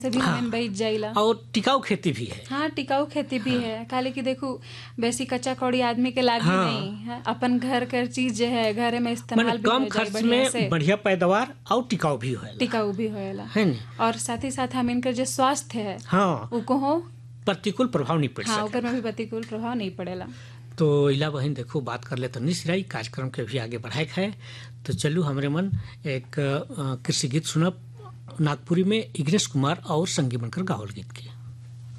से भी हाँ। हमें बच जाइला। और टिकाऊ खेती भी है। हाँ, टिकाऊ खेती भी है। खाली कि देखू बेसी कच्चा कौड़ी आदमी के लागी हाँ। नहीं है, अपन घर के चीज जो है घरे में माने इस्तेमाल भी कम हो जाए खर्च बढ़िया से, में बढ़िया पैदावार और टिकाऊ भी होएला। टिकाऊ भी होएला है नी? और साथ ही साथ हम इनका जो स्वास्थ्य है हाँ, उको हो प्रतिकूल प्रभाव नहीं पड़ हाँ सके। ओकर में भी प्रतिकूल प्रभाव नहीं पड़ेला। तो इला बहन देखो बात कर ले तो निश्चित कार्यक्रम के भी आगे बढ़ाए है। तो चलू हमरे मन एक कृषि गीत सुनब नागपुरी में इग्नेश कुमार और संगी बनकर गावल गीत के।